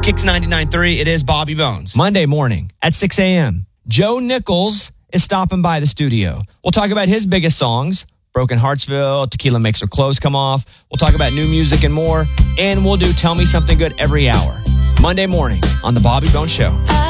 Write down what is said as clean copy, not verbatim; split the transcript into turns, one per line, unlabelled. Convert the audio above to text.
Kicks 99.3, it is Bobby Bones.
Monday morning at 6 a.m., Joe Nichols is stopping by the studio. We'll talk about his biggest songs, Broken Heartsville, Tequila Makes Her Clothes Come Off. We'll talk about new music and more, and we'll do Tell Me Something Good every hour. Monday morning on The Bobby Bones Show.